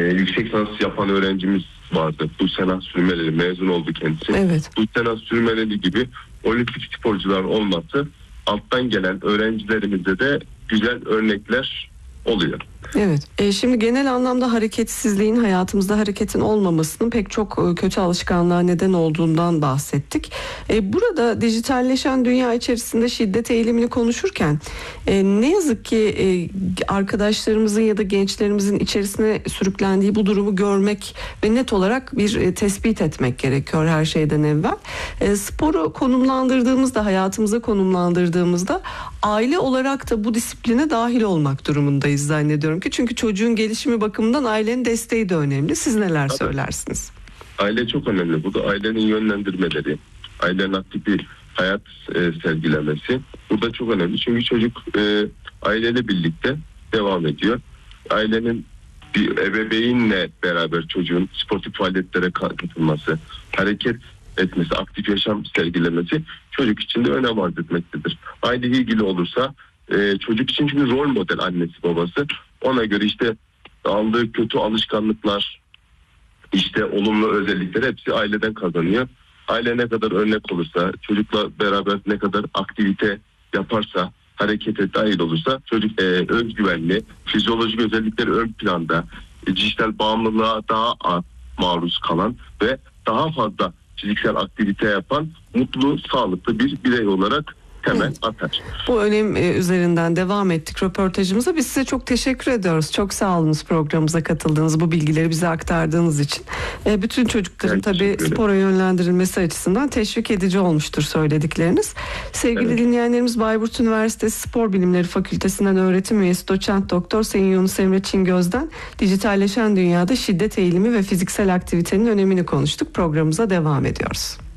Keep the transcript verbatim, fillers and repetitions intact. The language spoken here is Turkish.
yüksek lisans yapan öğrencimiz vardı. Bu sene Sürmeleli mezun oldu kendisi. Evet. Bu sene Sürmeleli gibi olimpik sporcular olması alttan gelen öğrencilerimize de güzel örnekler oluyor. Evet. E, şimdi genel anlamda hareketsizliğin, hayatımızda hareketin olmamasının pek çok e, kötü alışkanlığa neden olduğundan bahsettik. E, burada dijitalleşen dünya içerisinde şiddet eğilimini konuşurken e, ne yazık ki e, arkadaşlarımızın ya da gençlerimizin içerisine sürüklendiği bu durumu görmek ve net olarak bir e, tespit etmek gerekiyor her şeyden evvel. E, sporu konumlandırdığımızda, hayatımıza konumlandırdığımızda aile olarak da bu disipline dahil olmak durumundayız zannediyorum ki. Çünkü çocuğun gelişimi bakımından ailenin desteği de önemli. Siz neler Tabii. söylersiniz? Aile çok önemli. Bu da ailenin yönlendirmeleri, ailenin aktif bir hayat e, sergilemesi. Burada çok önemli. Çünkü çocuk e, aileyle birlikte devam ediyor. Ailenin bir ebeveynle beraber çocuğun sportif faaliyetlere katılması, hareket etmesi, aktif yaşam sergilemesi çocuk için de önem arz etmektedir. Aile ilgili olursa e, çocuk için çünkü rol model annesi babası. Ona göre işte aldığı kötü alışkanlıklar, işte olumlu özellikler hepsi aileden kazanıyor. Aile ne kadar örnek olursa, çocukla beraber ne kadar aktivite yaparsa, harekete dahil olursa çocuk e, özgüvenli, fizyolojik özellikleri ön planda, e, dijital bağımlılığa daha az maruz kalan ve daha fazla fiziksel aktivite yapan mutlu, sağlıklı bir birey olarak temel evet. atar. Bu önem üzerinden devam ettik röportajımıza. Biz size çok teşekkür ediyoruz. Çok sağ olunuz programımıza katıldığınız, bu bilgileri bize aktardığınız için. Bütün çocukların ben tabii spora yönlendirilmesi açısından teşvik edici olmuştur söyledikleriniz. Sevgili evet. dinleyenlerimiz, Bayburt Üniversitesi Spor Bilimleri Fakültesinden öğretim üyesi doçent doktor Sayın Yunus Emre Çingöz'den dijitalleşen dünyada şiddet eğilimi ve fiziksel aktivitenin önemini konuştuk. Programımıza devam ediyoruz.